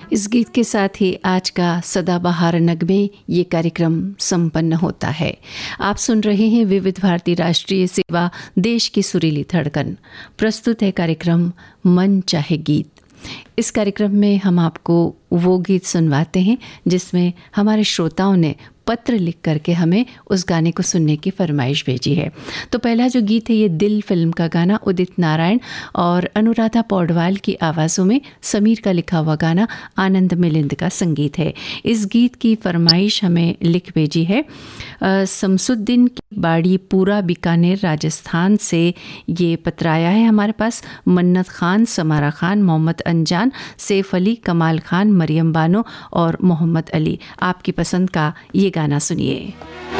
इस गीत के साथ ही आज का सदाबहार नगमे ये कार्यक्रम संपन्न होता है। आप सुन रहे हैं विविध भारती राष्ट्रीय सेवा, देश की सुरीली धड़कन। प्रस्तुत है कार्यक्रम मन चाहे गीत। इस कार्यक्रम में हम आपको वो गीत सुनवाते हैं जिसमें हमारे श्रोताओं ने पत्र लिख करके हमें उस गाने को सुनने की फरमाइश भेजी है। तो पहला जो गीत है ये दिल फिल्म का गाना, उदित नारायण और अनुराधा पौडवाल की आवाज़ों में समीर का लिखा हुआ गाना, आनंद मिलिंद का संगीत है। इस गीत की फरमाइश हमें लिख भेजी है शमसुद्दीन की बाड़ी, पूरा बीकानेर, राजस्थान से ये पत्र आया है हमारे पास। मन्नत खान, समारा खान, मोहम्मद अनजान, सैफ अली, कमाल खान, मरियम बानो और मोहम्मद अली, आपकी पसंद का ये गाना सुनिए।